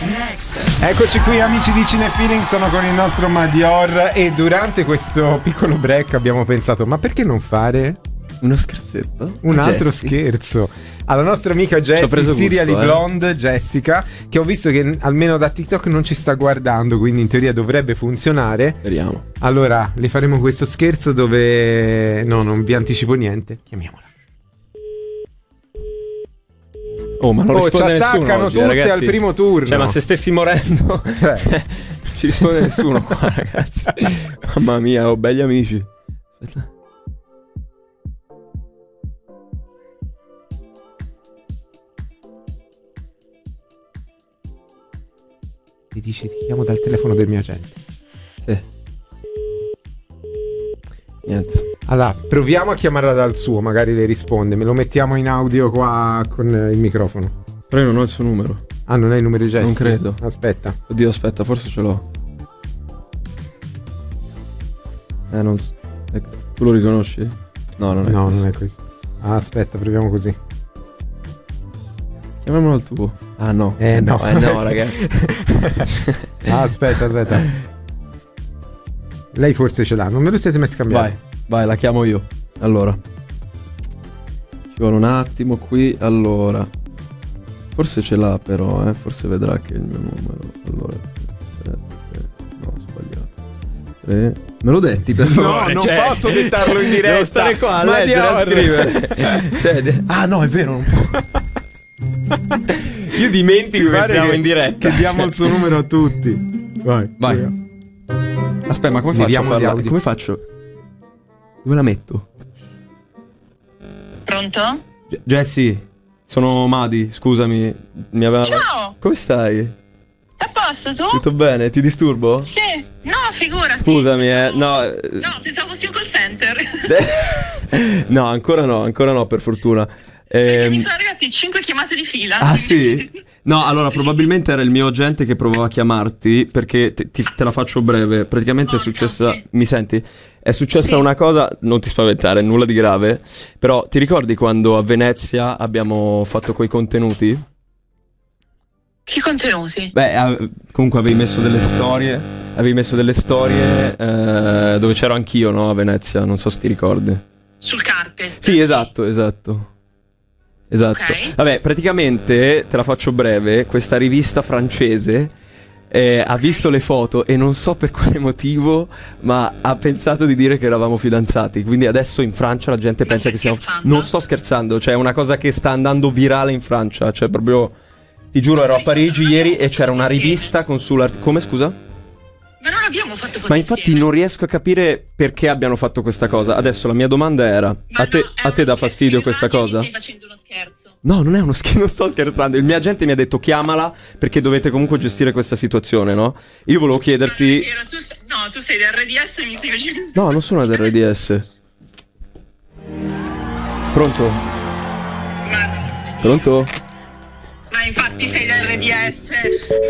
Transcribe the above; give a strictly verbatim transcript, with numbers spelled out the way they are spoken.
Eccoci qui amici di Cinefeeling, sono con il nostro Madior e durante questo piccolo break abbiamo pensato, ma perché non fare uno scherzetto? un altro Jessie. scherzo alla nostra amica Jessie, Serially gusto, eh. Blonde Jessica, che ho visto che almeno da TikTok non ci sta guardando, quindi in teoria dovrebbe funzionare. Speriamo. Allora, le faremo questo scherzo dove no, non vi anticipo niente. Chiamiamola. Oh, ma non Oh, ci risponde nessuno attaccano oggi, tutte ragazzi. al primo turno. Cioè, ma se stessi morendo, Cioè. non ci risponde nessuno qua, ragazzi. Mamma mia, ho belli amici. Aspetta. Ti dice, ti chiamo dal telefono del mio agente. Sì. Niente. Allora, proviamo a chiamarla dal suo, magari le risponde. Me lo mettiamo in audio qua con il microfono. Però io non ho il suo numero. Ah, non hai il numero di Jessie? Non credo. Aspetta. Oddio, aspetta, forse ce l'ho. Eh, non so. Eh, tu lo riconosci? No, non è No, questo. non è questo. Ah, aspetta, proviamo così. Chiamiamolo al tuo. Ah, no. Eh, no. Eh, no, ragazzi. Ah, aspetta, aspetta. Lei forse ce l'ha, non me lo siete mai scambiato? Vai, vai, la chiamo io. Allora. Ci vuole un attimo qui. Allora. Forse ce l'ha però, eh. Forse vedrà che è il mio numero. Allora. Sette. No, ho sbagliato. Tre. Me lo detti per favore? No, non Cioè, posso dettarlo in diretta. Devo stare qua a Ma leggere, a Dior. scrivere. Cioè, de- ah no, è vero, non può. Io dimentico che Pare siamo che- in diretta. Che diamo il suo numero a tutti. Vai, Vai. proviamo. Aspetta, ma come Mi faccio a diamo gli farla? audio. Come faccio? Dove la metto? Pronto? J- Jessie, sono Madi, scusami. Mi aveva... Ciao! Come stai? A posto tu? Tutto bene? Ti disturbo? Sì, no, figurati. Scusami, eh. No, eh, No, pensavo fossi un call center. no, ancora no, ancora no, per fortuna. Perché Ehm, mi sono arrivati cinque chiamate di fila. Ah sì? No, allora probabilmente era il mio agente che provava a chiamarti perché te, ti- te la faccio breve. Praticamente è Forza, successa... sì. Mi senti? È successa Sì. una cosa, non ti spaventare, nulla di grave. Però ti ricordi quando a Venezia abbiamo fatto quei contenuti? Che contenuti? Beh, ave- comunque avevi messo delle storie. Avevi messo delle storie eh, dove c'ero anch'io, no? A Venezia, non so se ti ricordi. Sul carpet. Sì, esatto, esatto. Esatto. Ok. Vabbè, praticamente, te la faccio breve, questa rivista francese eh, ha visto le foto e non so per quale motivo, ma ha pensato di dire che eravamo fidanzati. Quindi adesso in Francia la gente Ma pensa stai che siamo... scherzando? Non sto scherzando, cioè è una cosa che sta andando virale in Francia. Cioè proprio, ti giuro, ero a Parigi ieri e c'era una rivista con sulla... Come, scusa? Ma non abbiamo fatto foto Ma infatti insieme. non riesco a capire perché abbiano fatto questa cosa. Adesso la mia domanda era: Ma a te, no, è a te uno dà scherzo, fastidio mi questa guardi e cosa? Mi stai facendo uno scherzo. No, non è uno scherzo, non sto scherzando. Il mio agente mi ha detto chiamala perché dovete comunque gestire questa situazione, no? Io volevo chiederti... Era- tu sei- no, tu sei del R D S e mi stai facendo... No, non sono ad R D S. Pronto? Ma, Pronto? ma infatti sei del R D S.